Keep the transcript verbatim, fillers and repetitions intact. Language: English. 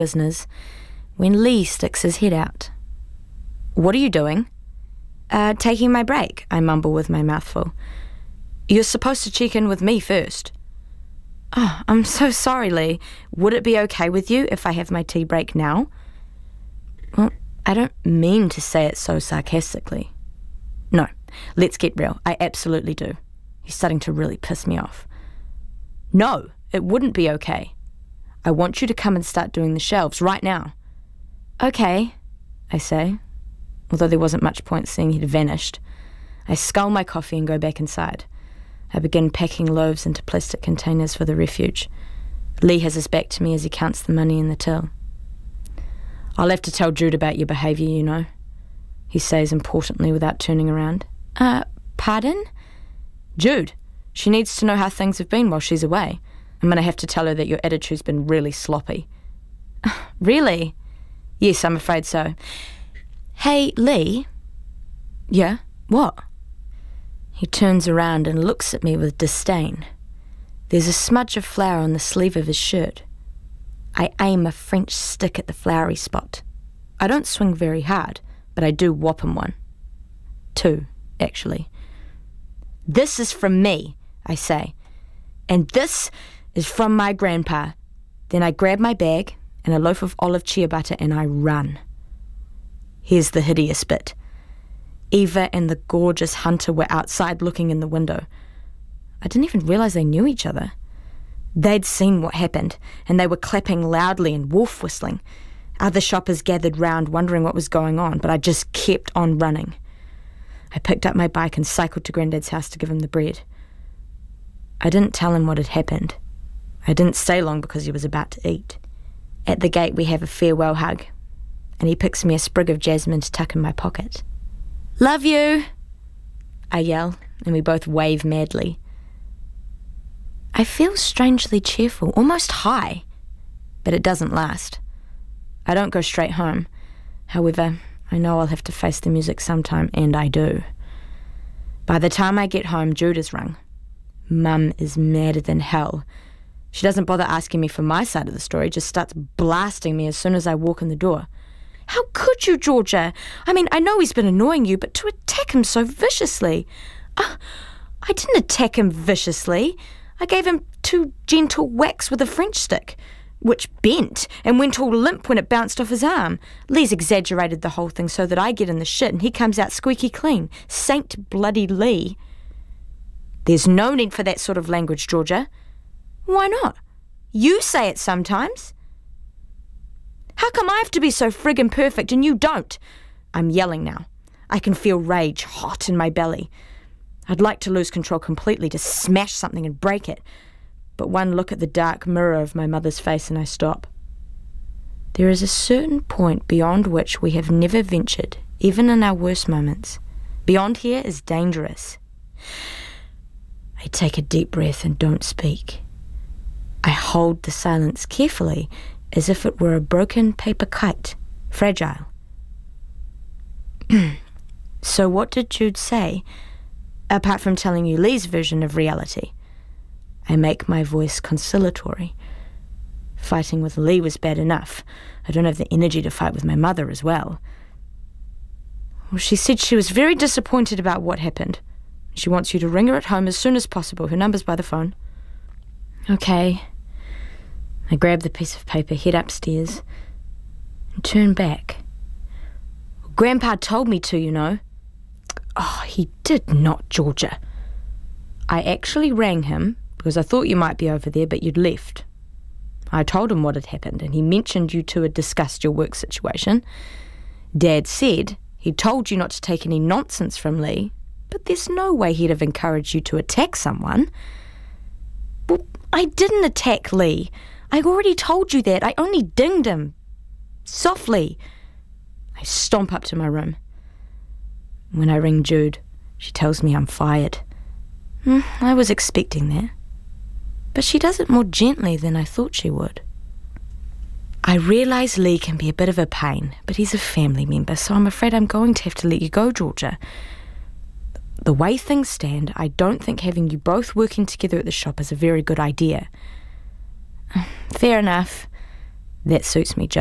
business when Lee sticks his head out. "What are you doing?" Uh, taking my break," I mumble with my mouth full. "You're supposed to check in with me first." "Oh, I'm so sorry, Lee. Would it be okay with you if I have my tea break now?" Well, I don't mean to say it so sarcastically. No, let's get real. I absolutely do. He's starting to really piss me off. "No, it wouldn't be okay. I want you to come and start doing the shelves right now." "Okay," I say, although there wasn't much point seeing he'd vanished. I scull my coffee and go back inside. I begin packing loaves into plastic containers for the refuge. Lee has his back to me as he counts the money in the till. "I'll have to tell Jude about your behaviour, you know," he says importantly without turning around. Uh, pardon? "Jude. She needs to know how things have been while she's away. I'm going to have to tell her that your attitude's been really sloppy." "Really?" "Yes, I'm afraid so." "Hey, Lee." "Yeah? What?" He turns around and looks at me with disdain. There's a smudge of flour on the sleeve of his shirt. I aim a French stick at the floury spot. I don't swing very hard, but I do whop him one. Two, actually. "This is from me," I say. "And this is from my grandpa." Then I grab my bag and a loaf of olive chia butter and I run. Here's the hideous bit. Eva and the gorgeous Hunter were outside looking in the window. I didn't even realise they knew each other. They'd seen what happened, and they were clapping loudly and wolf whistling. Other shoppers gathered round wondering what was going on, but I just kept on running. I picked up my bike and cycled to Grandad's house to give him the bread. I didn't tell him what had happened. I didn't stay long because he was about to eat. At the gate we have a farewell hug, and he picks me a sprig of jasmine to tuck in my pocket. "Love you," I yell, and we both wave madly. I feel strangely cheerful, almost high, but it doesn't last. I don't go straight home. However, I know I'll have to face the music sometime, and I do. By the time I get home, Jude has rung. Mum is madder than hell. She doesn't bother asking me for my side of the story, just starts blasting me as soon as I walk in the door. "How could you, Georgia? I mean, I know he's been annoying you, but to attack him so viciously." Uh, I didn't attack him viciously. I gave him two gentle whacks with a French stick, which bent and went all limp when it bounced off his arm. Lee's exaggerated the whole thing so that I get in the shit and he comes out squeaky clean. Saint bloody Lee. "There's no need for that sort of language, Georgia." "Why not? You say it sometimes." "How come I have to be so friggin' perfect and you don't?" I'm yelling now. I can feel rage hot in my belly. I'd like to lose control completely, to smash something and break it. But one look at the dark mirror of my mother's face and I stop. There is a certain point beyond which we have never ventured, even in our worst moments. Beyond here is dangerous. I take a deep breath and don't speak. I hold the silence carefully, as if it were a broken paper kite, fragile. "So what did Jude say, apart from telling you Lee's version of reality?" I make my voice conciliatory. Fighting with Lee was bad enough. I don't have the energy to fight with my mother as well. Well, she said she was very disappointed about what happened. She wants you to ring her at home as soon as possible. Her number's by the phone. Okay. I grab the piece of paper, head upstairs, and turn back. Grandpa told me to, you know. Oh, he did not, Georgia. I actually rang him because I thought you might be over there, but you'd left. I told him what had happened, and he mentioned you two had discussed your work situation. Dad said he told you not to take any nonsense from Lee, but there's no way he'd have encouraged you to attack someone. Well, I didn't attack Lee. I already told you that. I only dinged him. Softly. I stomp up to my room. When I ring Jude, she tells me I'm fired. Mm, I was expecting that. But she does it more gently than I thought she would. I realise Lee can be a bit of a pain, but he's a family member, so I'm afraid I'm going to have to let you go, Georgia. The way things stand, I don't think having you both working together at the shop is a very good idea. Fair enough. That suits me